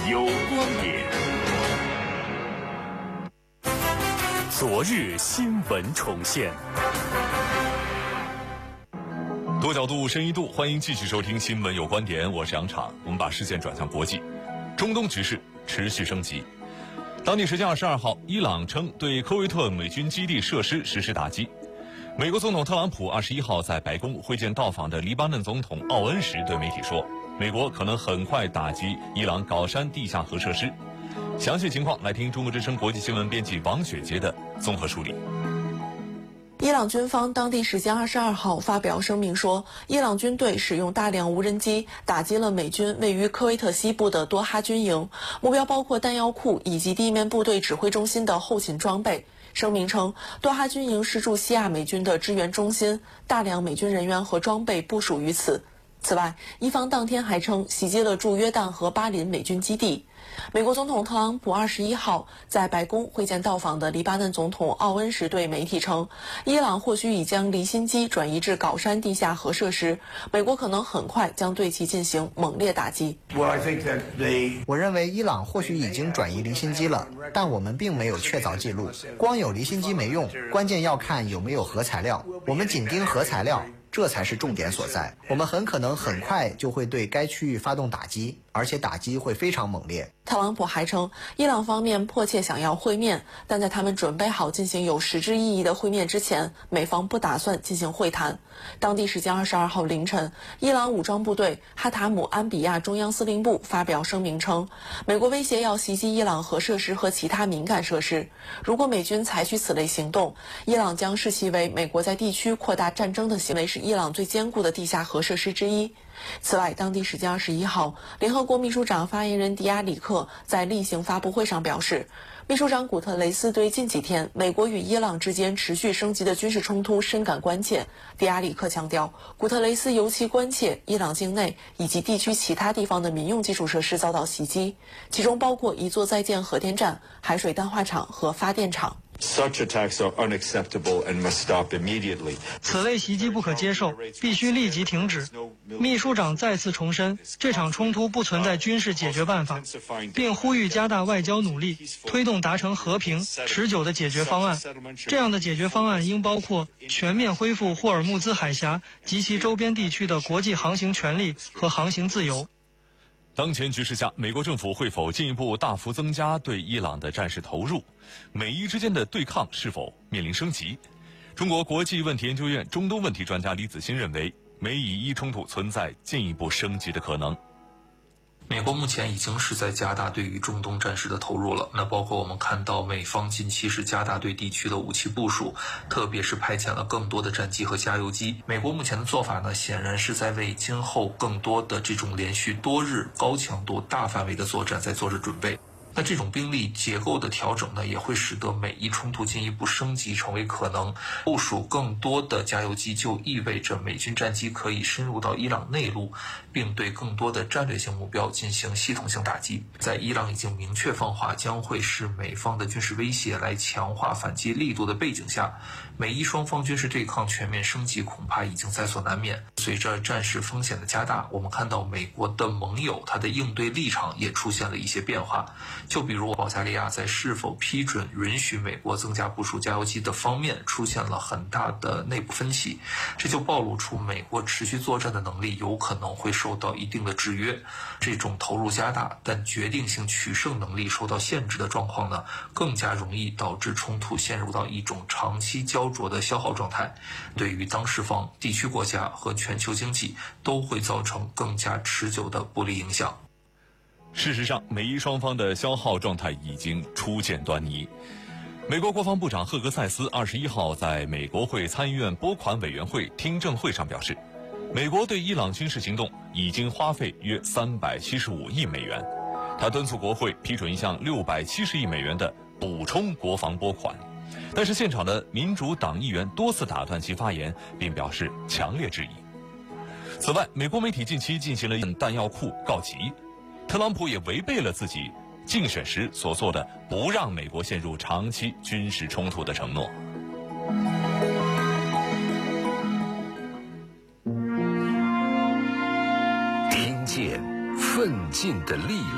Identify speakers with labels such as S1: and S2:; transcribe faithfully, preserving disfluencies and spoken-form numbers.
S1: 有观点。昨日新闻重现，多角度、深一度，欢迎继续收听《新闻有观点》，我是杨昶。我们把视线转向国际，中东局势持续升级。当地时间二十二号，伊朗称对科威特美军基地设施实施打击。美国总统特朗普二十一号在白宫会见到访的黎巴嫩总统奥恩时，对媒体说，美国可能很快打击伊朗搞山地下核设施。详细情况来听中国之声国际新闻编辑王雪杰的综合梳理。
S2: 伊朗军方当地时间二十二号发表声明说，伊朗军队使用大量无人机打击了美军位于科威特西部的多哈军营，目标包括弹药库以及地面部队指挥中心的后勤装备。声明称，多哈军营是驻西亚美军的支援中心，大量美军人员和装备部署于此。此外，伊方当天还称袭击了驻约旦和巴林美军基地。美国总统特朗普二十一号在白宫会见到访的黎巴嫩总统奥恩时对媒体称，伊朗或许已将离心机转移至搞山地下核设施，美国可能很快将对其进行猛烈打击。
S3: 我认为伊朗或许已经转移离心机了，但我们并没有确凿记录。光有离心机没用，关键要看有没有核材料。我们紧盯核材料，这才是重点所在。我们很可能很快就会对该区域发动打击，而且打击会非常猛烈。
S2: 特朗普还称，伊朗方面迫切想要会面，但在他们准备好进行有实质意义的会面之前，美方不打算进行会谈。当地时间二十二号凌晨，伊朗武装部队哈塔姆安比亚中央司令部发表声明称，美国威胁要袭击伊朗核设施和其他敏感设施。如果美军采取此类行动，伊朗将视其为美国在地区扩大战争的行为，是伊朗最坚固的地下核设施之一。此外，当地时间二十一号，联合国秘书长发言人迪亚里克在例行发布会上表示，秘书长古特雷斯对近几天美国与伊朗之间持续升级的军事冲突深感关切。迪亚里克强调，古特雷斯尤其关切伊朗境内以及地区其他地方的民用基础设施遭到袭击，其中包括一座在建核电站、海水淡化厂和发电厂。
S4: Such attacks are unacceptable and must stop immediately.
S5: 此类袭击不可接受，必须立即停止。秘书长再次重申，这场冲突不存在军事解决办法，并呼吁加大外交努力，推动达成和平、持久的解决方案。这样的解决方案应包括全面恢复霍尔木兹海峡及其周边地区的国际航行权利和航行自由。
S1: 当前局势下，美国政府会否进一步大幅增加对伊朗的战事投入？美伊之间的对抗是否面临升级？中国国际问题研究院中东问题专家李子欣认为，美以伊冲突存在进一步升级的可能。
S6: 美国目前已经是在加大对于中东战事的投入了，那包括我们看到美方近期是加大对地区的武器部署，特别是派遣了更多的战机和加油机。美国目前的做法呢，显然是在为今后更多的这种连续多日高强度大范围的作战在做着准备。那这种兵力结构的调整呢，也会使得美伊冲突进一步升级成为可能。部署更多的加油机就意味着美军战机可以深入到伊朗内陆，并对更多的战略性目标进行系统性打击。在伊朗已经明确放话将会是美方的军事威胁来强化反击力度的背景下，美伊双方军事对抗全面升级恐怕已经在所难免。随着战事风险的加大，我们看到美国的盟友他的应对立场也出现了一些变化。就比如保加利亚在是否批准允许美国增加部署加油机的方面出现了很大的内部分歧，这就暴露出美国持续作战的能力有可能会受到一定的制约。这种投入加大但决定性取胜能力受到限制的状况呢，更加容易导致冲突陷入到一种长期焦灼的消耗状态，对于当事方、地区国家和全球经济都会造成更加持久的不利影响。
S1: 事实上，美伊双方的消耗状态已经初见端倪。美国国防部长赫格塞斯二十一号在美国会参议院拨款委员会听证会上表示，美国对伊朗军事行动已经花费约三百七十五亿美元。他敦促国会批准一项六百七十亿美元的补充国防拨款。但是现场的民主党议员多次打断其发言，并表示强烈质疑。此外，美国媒体近期进行了弹药库告急，特朗普也违背了自己竞选时所做的不让美国陷入长期军事冲突的承诺。
S7: 听见奋进的力量。